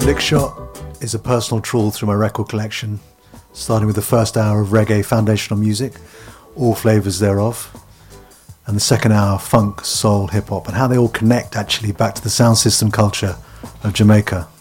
Flickshot is a personal trawl through my record collection, starting with the first hour of reggae foundational music, all flavours thereof, and the second hour funk, soul, hip-hop, and how they all connect actually back to the sound system culture of Jamaica.